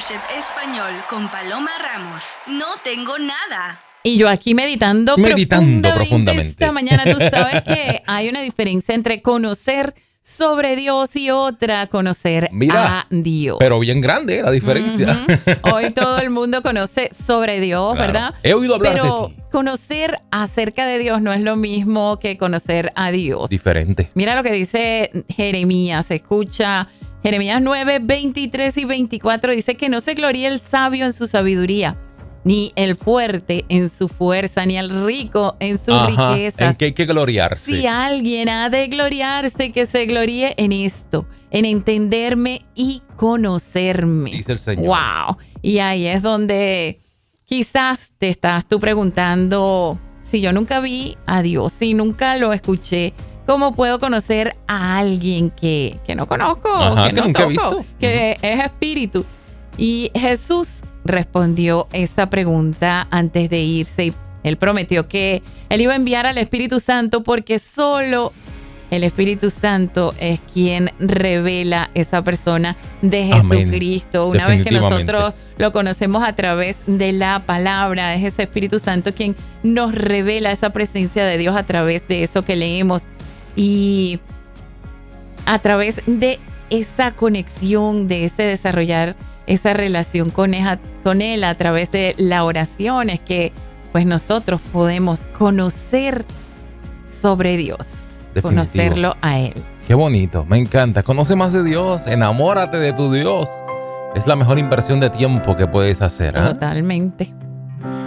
Chef Español con Paloma Ramos. No tengo nada. Y yo aquí meditando profundamente. Esta mañana. Tú sabes que hay una diferencia entre conocer sobre Dios y otra conocer a Dios. Pero bien grande la diferencia. Hoy todo el mundo conoce sobre Dios, claro, ¿verdad? He oído hablar de ti. Pero conocer acerca de Dios no es lo mismo que conocer a Dios. Diferente. Mira lo que dice Jeremías. Escucha Jeremías 9, 23 y 24. Dice que no se gloríe el sabio en su sabiduría, ni el fuerte en su fuerza, ni el rico en sus riquezas. ¿En qué hay que gloriarse? Si alguien ha de gloriarse, que se gloríe en esto, en entenderme y conocerme. Dice el Señor. ¡Wow! Y ahí es donde quizás te estás tú preguntando, si yo nunca vi a Dios, si nunca lo escuché, ¿cómo puedo conocer a alguien que no conozco, que no nunca toco, he visto, que es espíritu? Y Jesús respondió esa pregunta antes de irse y él prometió que él iba a enviar al Espíritu Santo porque solo el Espíritu Santo es quien revela esa persona de Jesucristo. Una vez que nosotros lo conocemos a través de la palabra, es ese Espíritu Santo quien nos revela esa presencia de Dios a través de eso que leemos y a través de esa conexión, de ese desarrollar esa relación con él a través de la oración, es que pues nosotros podemos conocer sobre Dios, conocerlo a Él. Qué bonito, me encanta. Conoce más de Dios, enamórate de tu Dios. Es la mejor inversión de tiempo que puedes hacer. Totalmente.